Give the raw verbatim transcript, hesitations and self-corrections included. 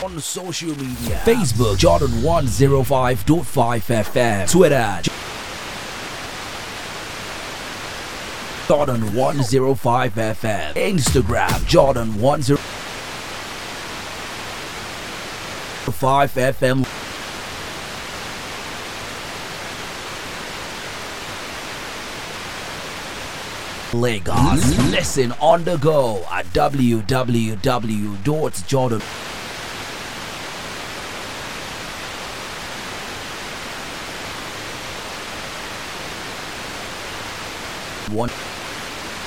On social media, Facebook Jordan one oh five point five F M, Twitter Jordan one oh five F M, Instagram Jordan one oh five F M. Lagos. Listen on the go at w w w dot jordan one